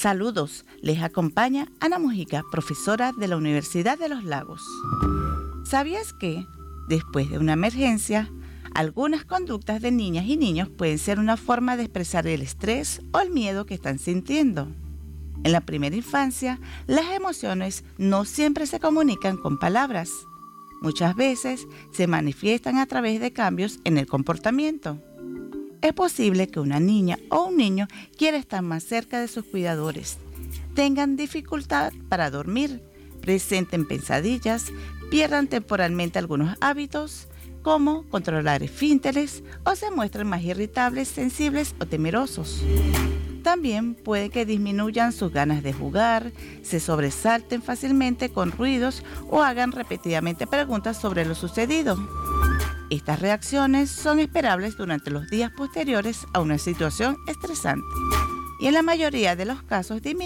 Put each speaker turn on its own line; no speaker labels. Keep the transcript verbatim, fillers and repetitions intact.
Saludos, les acompaña Ana Mujica, profesora de la Universidad de los Lagos. ¿Sabías que, después de una emergencia, algunas conductas de niñas y niños pueden ser una forma de expresar el estrés o el miedo que están sintiendo? En la primera infancia, las emociones no siempre se comunican con palabras. Muchas veces se manifiestan a través de cambios en el comportamiento. Es posible que una niña o un niño quiera estar más cerca de sus cuidadores, tengan dificultad para dormir, presenten pesadillas, pierdan temporalmente algunos hábitos, como controlar esfínteres, o se muestren más irritables, sensibles o temerosos. También puede que disminuyan sus ganas de jugar, se sobresalten fácilmente con ruidos o hagan repetidamente preguntas sobre lo sucedido. Estas reacciones son esperables durante los días posteriores a una situación estresante y en la mayoría de los casos disminuyen